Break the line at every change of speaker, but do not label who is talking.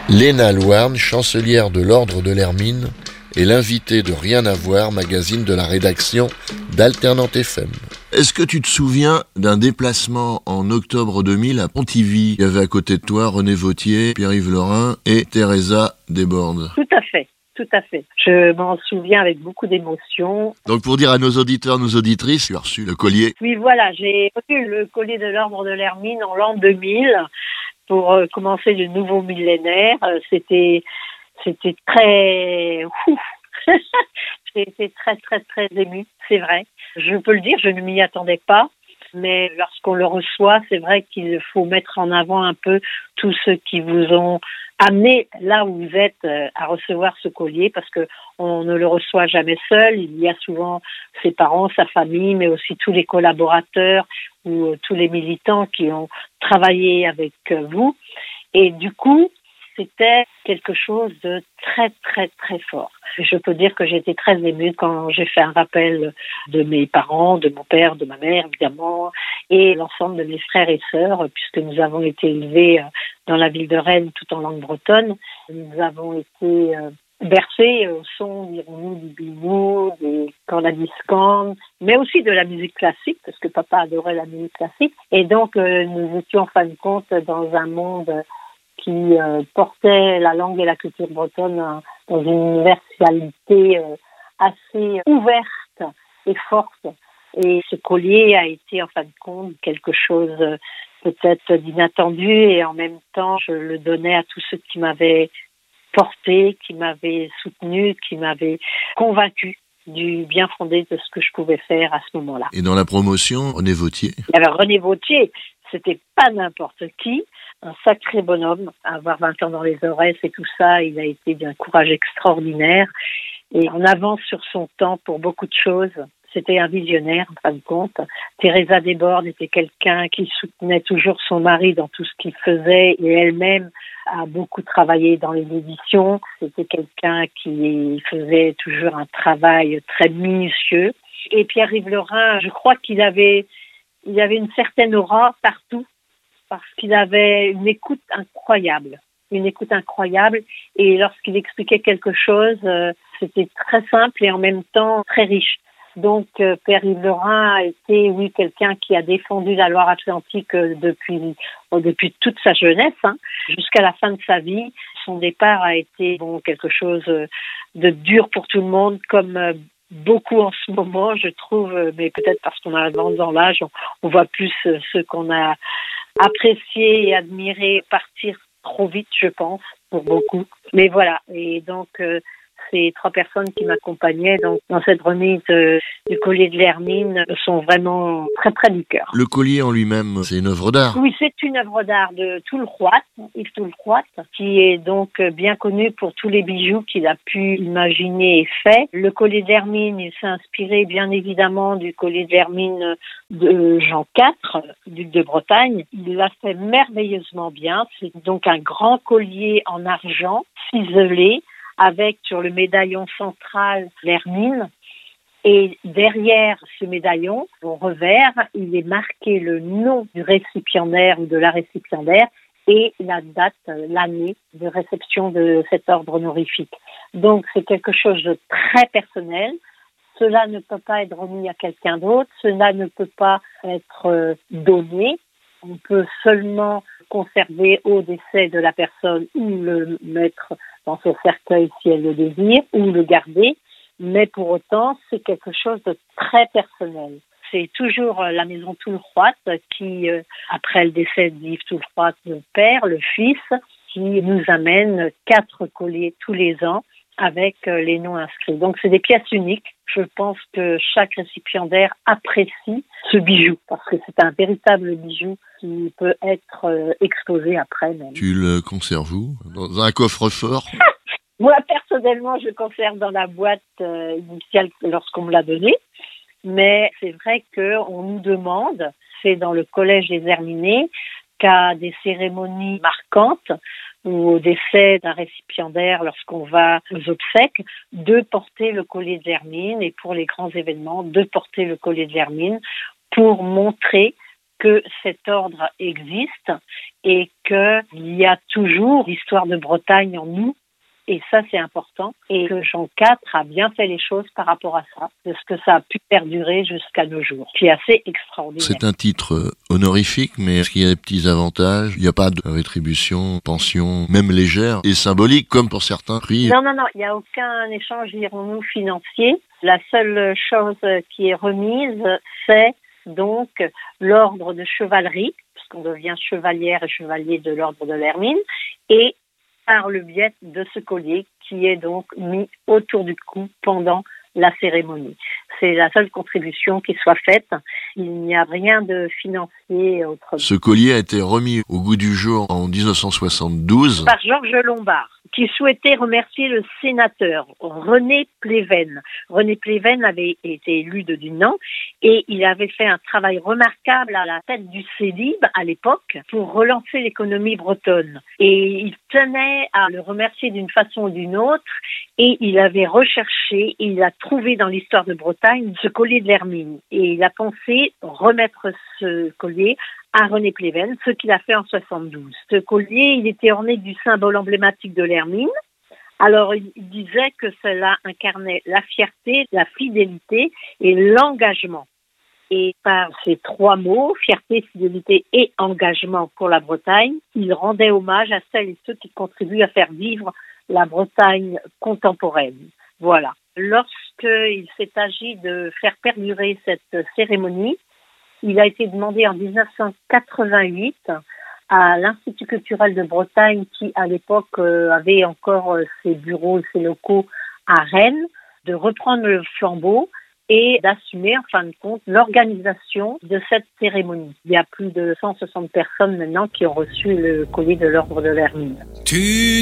Léna Louarn, chancelière de l'Ordre de l'Hermine, est l'invitée de Rien à voir, magazine de la rédaction d'Alternante FM. Est-ce que tu te souviens d'un déplacement en octobre 2000 à Pontivy? Il y avait à côté de toi René Vauthier, Pierre-Yves Lorrain et Teresa Desbordes.
Tout à fait. Tout à fait. Je m'en souviens avec beaucoup d'émotion.
Donc pour dire à nos auditeurs, nos auditrices, tu as reçu le collier.
Oui, voilà, j'ai reçu le collier de l'Ordre de l'Hermine en l'an 2000 pour commencer le nouveau millénaire. C'était très... J'ai été très, très, très émue, c'est vrai. Je peux le dire, je ne m'y attendais pas. Mais lorsqu'on le reçoit, c'est vrai qu'il faut mettre en avant un peu tous ceux qui vous ont amené là où vous êtes à recevoir ce collier, parce que on ne le reçoit jamais seul. Il y a souvent ses parents, sa famille, mais aussi tous les collaborateurs ou tous les militants qui ont travaillé avec vous. Et du coup, c'était quelque chose de très, très, très fort. Je peux dire que j'ai été très émue quand j'ai fait un rappel de mes parents, de mon père, de ma mère, évidemment, et l'ensemble de mes frères et sœurs, puisque nous avons été élevés dans la ville de Rennes tout en langue bretonne. Nous avons été bercés au son, dirons-nous, du biniou, des cornadiscan, mais aussi de la musique classique, parce que papa adorait la musique classique. Et donc, nous étions en fin de compte dans un monde qui portait la langue et la culture bretonne dans une universalité assez ouverte et forte. Et ce collier a été en fin de compte quelque chose peut-être d'inattendu, et en même temps je le donnais à tous ceux qui m'avaient porté, qui m'avaient soutenu, qui m'avaient convaincu du bien fondé de ce que je pouvais faire à ce moment-là.
Et dans la promotion, René Vauthier?
Il y avait René Vauthier, c'était pas n'importe qui, un sacré bonhomme, avoir 20 ans dans les oreilles et tout ça, il a été d'un courage extraordinaire et en avance sur son temps pour beaucoup de choses. C'était un visionnaire, en fin de compte. Teresa Desbordes était quelqu'un qui soutenait toujours son mari dans tout ce qu'il faisait, et elle-même a beaucoup travaillé dans les éditions. C'était quelqu'un qui faisait toujours un travail très minutieux. Et Pierre-Yves Lorrain, je crois qu'il avait une certaine aura partout, parce qu'il avait une écoute incroyable. Et lorsqu'il expliquait quelque chose, c'était très simple et en même temps très riche. Donc, Pierre-Yves Lorrain a été, oui, quelqu'un qui a défendu la Loire-Atlantique depuis toute sa jeunesse, jusqu'à la fin de sa vie. Son départ a été quelque chose de dur pour tout le monde, comme beaucoup en ce moment, je trouve, mais peut-être parce qu'on a dans l'âge, on voit plus ceux qu'on a appréciés et admirés partir trop vite, je pense, pour beaucoup. Mais voilà, et donc ces 3 personnes qui m'accompagnaient dans cette remise du collier de l'Hermine sont vraiment très près du cœur.
Le collier en lui-même, c'est une œuvre d'art?
Oui, c'est une œuvre d'art de Toulcroat, Yves Toulcroat, qui est donc bien connu pour tous les bijoux qu'il a pu imaginer et fait. Le collier de l'Hermine, il s'est inspiré bien évidemment du collier de l'Hermine de Jean IV, duc de Bretagne. Il l'a fait merveilleusement bien. C'est donc un grand collier en argent, ciselé, avec sur le médaillon central l'hermine. Et derrière ce médaillon, au revers, il est marqué le nom du récipiendaire ou de la récipiendaire et la date, l'année de réception de cet ordre honorifique. Donc c'est quelque chose de très personnel. Cela ne peut pas être remis à quelqu'un d'autre, cela ne peut pas être donné. On peut seulement conserver au décès de la personne ou le mettre dans son cercueil si elle le désire, ou le garder. Mais pour autant, c'est quelque chose de très personnel. C'est toujours la maison Toulcroat qui, après le décès d'Yves Toulcroat, le père, le fils, qui nous amène 4 colliers tous les ans avec les noms inscrits. Donc c'est des pièces uniques. Je pense que chaque récipiendaire apprécie ce bijou, parce que c'est un véritable bijou qui peut être exposé après même.
Tu le conserves où? Dans un coffre-fort?
Moi, personnellement, je le conserve dans la boîte initiale lorsqu'on me l'a donné. Mais c'est vrai qu'on nous demande, c'est dans le collège des Herminés, qu'à des cérémonies marquantes ou au décès d'un récipiendaire, lorsqu'on va aux obsèques, de porter le collier de l'Hermine, et pour les grands événements, de porter le collier de l'Hermine pour montrer que cet ordre existe et qu'il y a toujours l'histoire de Bretagne en nous. Et ça, c'est important. Et que Jean IV a bien fait les choses par rapport à ça, de ce que ça a pu perdurer jusqu'à nos jours, qui est assez extraordinaire.
C'est un titre honorifique, mais est-ce qu'il y a des petits avantages? Il n'y a pas de rétribution, pension, même légère et symbolique, comme pour certains prix?
Non, il n'y a aucun échange, dirons-nous, financier. La seule chose qui est remise, c'est donc l'ordre de chevalerie, puisqu'on devient chevalière et chevalier de l'ordre de l'Hermine, et par le biais de ce collier qui est donc mis autour du cou pendant la cérémonie. C'est la seule contribution qui soit faite. Il n'y a rien de financier autrement.
Ce collier a été remis au goût du jour en 1972
par Georges Lombard, qui souhaitait remercier le sénateur René Pleven. René Pleven avait été élu de Dinan et il avait fait un travail remarquable à la tête du Célib à l'époque pour relancer l'économie bretonne. Et il tenait à le remercier d'une façon ou d'une autre et il avait recherché et il a trouvé dans l'histoire de Bretagne ce collier de l'Hermine. Et il a pensé remettre ce collier à René Pleven, ce qu'il a fait en 72. Ce collier, il était orné du symbole emblématique de l'Hermine. Alors, il disait que cela incarnait la fierté, la fidélité et l'engagement. Et par ces trois mots, fierté, fidélité et engagement pour la Bretagne, il rendait hommage à celles et ceux qui contribuent à faire vivre la Bretagne contemporaine. Voilà. Lorsqu'il s'est agi de faire perdurer cette cérémonie, il a été demandé en 1988 à l'Institut culturel de Bretagne, qui à l'époque avait encore ses bureaux, ses locaux à Rennes, de reprendre le flambeau et d'assumer en fin de compte l'organisation de cette cérémonie. Il y a plus de 160 personnes maintenant qui ont reçu le collier de l'ordre de l'Hermine. Tu